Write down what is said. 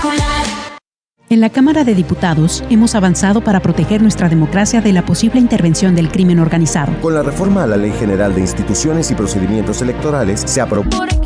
En la Cámara de Diputados hemos avanzado para proteger nuestra democracia de la posible intervención del crimen organizado. Con la reforma a la Ley General de Instituciones y Procedimientos Electorales se aprobó.